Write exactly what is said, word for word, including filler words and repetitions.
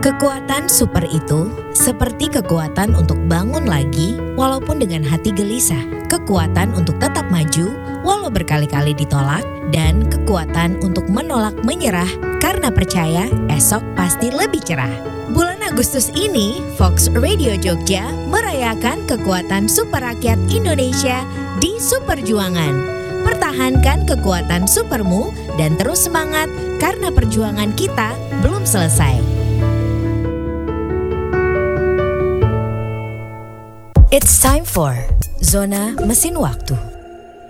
Kekuatan super itu seperti kekuatan untuk bangun lagi walaupun dengan hati gelisah, kekuatan untuk tetap maju walau berkali-kali ditolak, dan kekuatan untuk menolak menyerah karena percaya esok pasti lebih cerah. Bulan Agustus ini, Fox Radio Jogja merayakan kekuatan super rakyat Indonesia di Superjuangan. Pertahankan kekuatan supermu dan terus semangat karena perjuangan kita belum selesai. It's time for Zona Mesin Waktu.